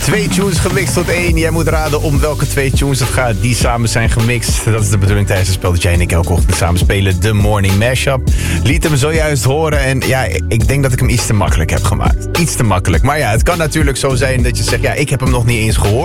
2 tunes gemixt tot 1. Jij moet raden om welke 2 tunes het gaat die samen zijn gemixt. Dat is de bedoeling tijdens het spel dat jij en ik elke ochtend samen spelen. The Morning Mashup. Liet hem zojuist horen en ja, ik denk dat ik hem iets te makkelijk heb gemaakt. Iets te makkelijk. Maar ja, het kan natuurlijk zo zijn dat je zegt, ja, ik heb hem nog niet eens gehoord.